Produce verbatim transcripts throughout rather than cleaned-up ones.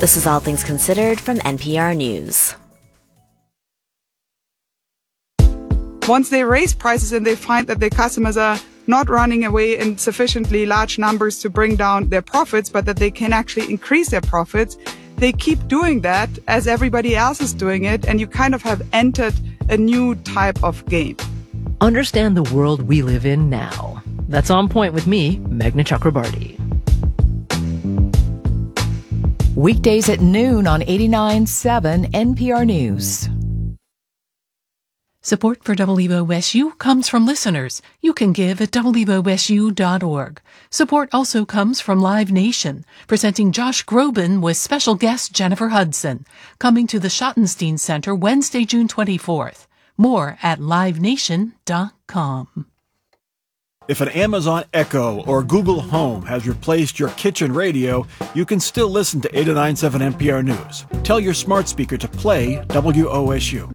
This is All Things Considered from N P R News. Once they raise prices and they find that their customers are not running away in sufficiently large numbers to bring down their profits, but that they can actually increase their profits, they keep doing that as everybody else is doing it, and you kind of have entered a new type of game. Understand the world we live in now. That's On Point with me, Meghna Chakrabarti. Weekdays at noon on eighty-nine point seven N P R News. Support for W O S U comes from listeners. You can give at W O S U dot org. Support also comes from Live Nation, presenting Josh Groban with special guest Jennifer Hudson, coming to the Schottenstein Center Wednesday, June twenty-fourth. More at live nation dot com. If an Amazon Echo or Google Home has replaced your kitchen radio, you can still listen to eighty-nine point seven N P R News. Tell your smart speaker to play W O S U.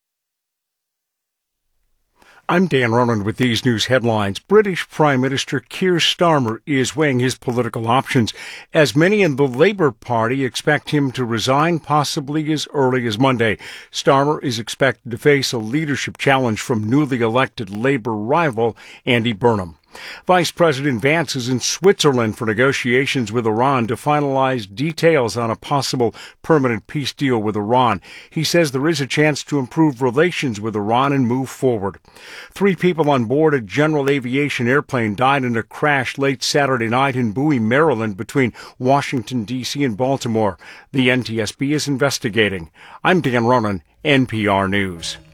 I'm Dan Ronan with these news headlines. British Prime Minister Keir Starmer is weighing his political options, as many in the Labour Party expect him to resign possibly as early as Monday. Starmer is expected to face a leadership challenge from newly elected Labour rival Andy Burnham. Vice President Vance is in Switzerland for negotiations with Iran to finalize details on a possible permanent peace deal with Iran. He says there is a chance to improve relations with Iran and move forward. Three people on board a general aviation airplane died in a crash late Saturday night in Bowie, Maryland, between Washington, D C and Baltimore. The N T S B is investigating. I'm Dan Ronan, N P R News.